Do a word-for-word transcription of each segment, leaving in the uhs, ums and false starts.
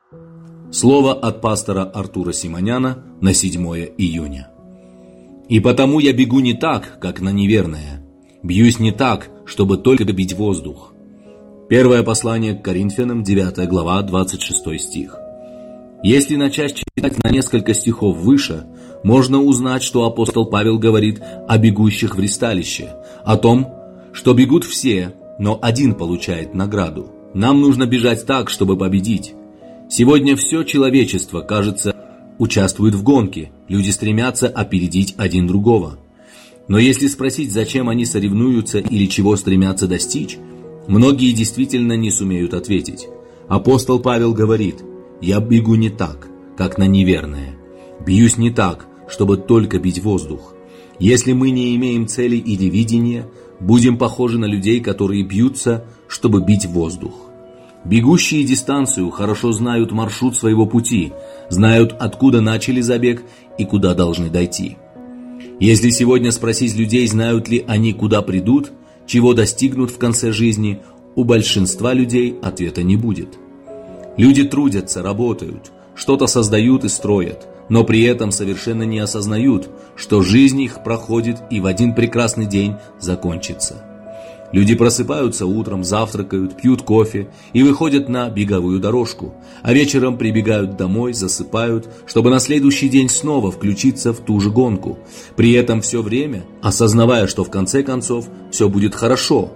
Слово от пастора Артура Симоняна на седьмое июня. «И потому я бегу не так, как на неверное, бьюсь не так, чтобы только бить воздух». Первое послание к Коринфянам, девятая глава, двадцать шестой стих. Если начать читать на несколько стихов выше, можно узнать, что апостол Павел говорит о бегущих в ристалище, о том, что бегут все, но один получает награду. Нам нужно бежать так, чтобы победить. Сегодня все человечество, кажется, участвует в гонке, люди стремятся опередить один другого. Но если спросить, зачем они соревнуются или чего стремятся достичь, многие действительно не сумеют ответить. Апостол Павел говорит: «Я бегу не так, как на неверное, бьюсь не так, чтобы только бить воздух». Если мы не имеем цели или видения, будем похожи на людей, которые бьются, чтобы бить воздух. Бегущие дистанцию хорошо знают маршрут своего пути, знают, откуда начали забег и куда должны дойти. Если сегодня спросить людей, знают ли они, куда придут, чего достигнут в конце жизни, у большинства людей ответа не будет. Люди трудятся, работают, что-то создают и строят, но при этом совершенно не осознают, что жизнь их проходит и в один прекрасный день закончится. Люди просыпаются утром, завтракают, пьют кофе и выходят на беговую дорожку, а вечером прибегают домой, засыпают, чтобы на следующий день снова включиться в ту же гонку, при этом все время осознавая, что в конце концов все будет хорошо.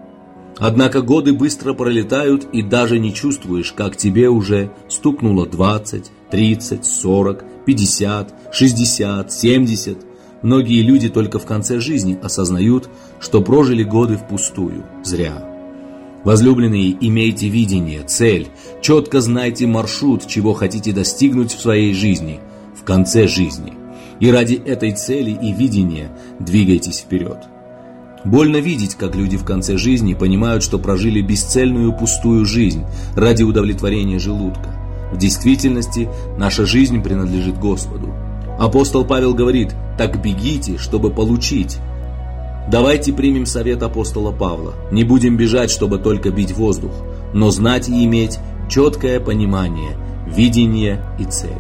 Однако годы быстро пролетают, и даже не чувствуешь, как тебе уже стукнуло двадцать, тридцать, сорок, пятьдесят, шестьдесят, семьдесят. Многие люди только в конце жизни осознают, что прожили годы впустую, зря. Возлюбленные, имейте видение, цель, четко знайте маршрут, чего хотите достигнуть в своей жизни, в конце жизни. И ради этой цели и видения двигайтесь вперед. Больно видеть, как люди в конце жизни понимают, что прожили бесцельную пустую жизнь ради удовлетворения желудка. В действительности наша жизнь принадлежит Господу. Апостол Павел говорит: «Так бегите, чтобы получить». Давайте примем совет апостола Павла. Не будем бежать, чтобы только бить воздух, но знать и иметь четкое понимание, видение и цель.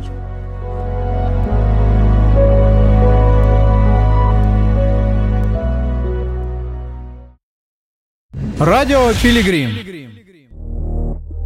Радио Пилигрим.